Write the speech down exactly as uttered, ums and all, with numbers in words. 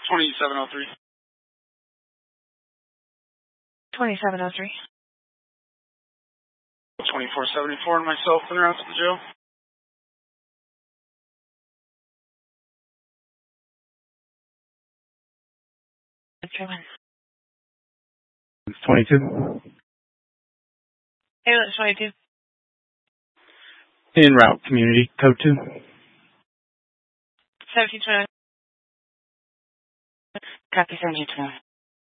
twenty-seven oh three. twenty-seven oh three. twenty-four seventy-four and myself in route to the jail. It's twenty-two. Ambulance twenty-two. En route, community, code two. seventeen twenty. Copy seventeen twenty.